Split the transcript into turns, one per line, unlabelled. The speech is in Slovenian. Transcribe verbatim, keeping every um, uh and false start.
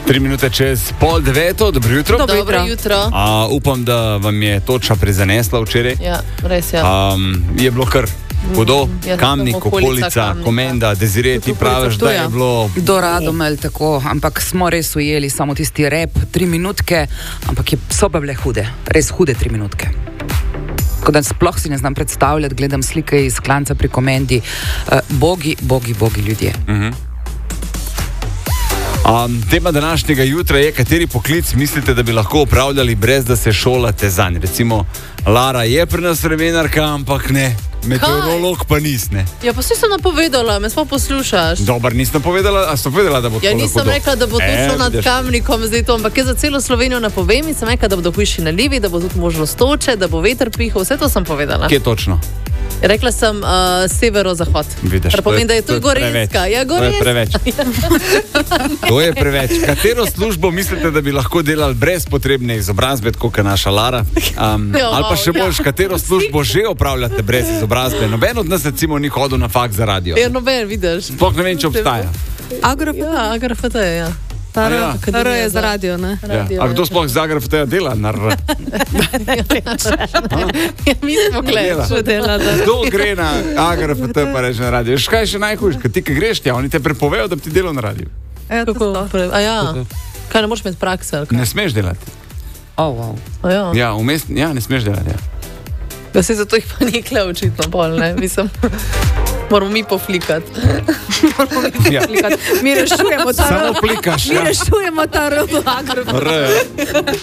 Tri minute čez pol deveto, dobro jutro.
Dobro, dobro jutro.
A, upam, da vam je toča prizanesla včeraj.
Ja, res je.
Um, je bilo kar hudo,
Mm, ja,
Kamnik,
okolica
okolica,
Kamnika.
Komenda, Dezire, ti praviš, da je bilo...
Do Radomelj tako, ampak smo res ujeli samo tisti rep, tri minutke, ampak je, so pa bile hude, res hude tri minutke. Tako da sploh si ne znam predstavljati, gledam slike iz klanca pri Komendi. Uh, bogi, bogi, bogi ljudje.
Uh-huh. Um, tema današnjega jutra je, kateri poklic mislite, da bi lahko upravljali brez da se šolate zanj. Recimo, Lara je pri nas vremenarka, ampak ne, meteorolog pa nis, ne.
Ja, pa si sem napovedala, me smo poslušaš.
Dobar, nisem povedala, a so povedala, da bo to
Ja,
lahko
nisem
do...
rekla, da bo to
E,
šlo nad
vidiš.
Kamnikom zdaj to, ampak jaz za celo Slovenijo napovem in sem rekla, da bodo hujši nalivi, da bo tudi možnost toče, da bo veter pihal, vse to sem povedala.
Kje točno?
Rekla sem uh, severo-zahod.
Vidiš,
Kar pomeni, da je
to
to Gorenjska. Ja,
To je
Gorenjska.
preveč. To je preveč. Katero službo mislite, da bi lahko delali brez potrebne izobrazbe, tako kot naša Lara? Um,
Ja,
ali pa še
ja.
boljš, katero službo že opravljate brez izobrazbe? Noben od nas recimo ni hodil na faks za radio.
Ja, noben, vidiš.
Sploh ne vem, če obstaja.
Agrofot,
Ja, Agrafata je, ja.
A ja.
R je za radio, ne?
Ja.
Radio,
A kdo
ja.
sploh z Agrafata dela? Na R?
Ja, mi smo klej,
Dela.
še dela. Da.
Kdo gre na Agrafata pa reče na radio? Veš, kaj je še najhujš? Kad ti, ki greš tja, oni te prepovejo, da bi ti delal na radio.
Ja, to
Kako?
sto.
Pre- A ja, kaj ne moreš imeti prakse? ali kaj?
Ne smeš delati.
Oh, wow.
A ja.
Ja, vmes, ja, ne smeš delati. Ja.
Ja, se zato jih pa nikle očitno pol, ne? Mislim, moramo mi poflikati.
Ja.
Mi rešujemo ta
Samo plikaš,
Mi
ja.
rešujemo ta rob Agrofot.
R.